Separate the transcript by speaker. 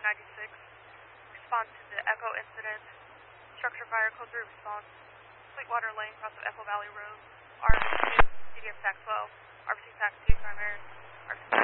Speaker 1: 96. Respond to the Echo incident. Structure fire, code 3 response. Sweetwater Lane, cross of Echo Valley Road. RBC 2, CDF TAC 12. RBC TAC 2 primary. RBC